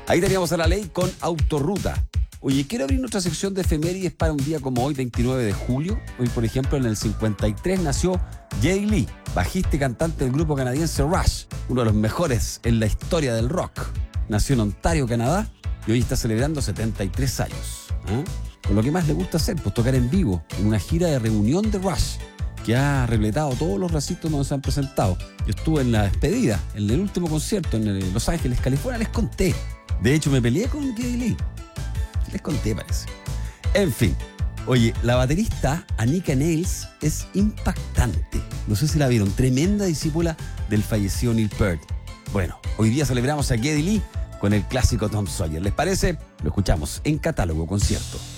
Ahí teníamos a La Ley con Autorruta. Oye, quiero abrir nuestra sección de efemérides para un día como hoy, 29 de julio. Hoy, por ejemplo, en el 53 nació Geddy Lee, bajista y cantante del grupo canadiense Rush, uno de los mejores en la historia del rock. Nació en Ontario, Canadá, y hoy está celebrando 73 años. Con lo que más le gusta hacer, pues tocar en vivo, en una gira de reunión de Rush, que ha repletado todos los recintos donde se han presentado. Yo estuve en la despedida, en el último concierto en Los Ángeles, California, les conté. De hecho, me peleé con Geddy Lee. Les conté, parece. En fin. Oye, la baterista Anika Nels es impactante. No sé si la vieron. Tremenda discípula del fallecido Neil Peart. Bueno, hoy día celebramos a Geddy Lee con el clásico Tom Sawyer. ¿Les parece? Lo escuchamos en Catálogo Concierto.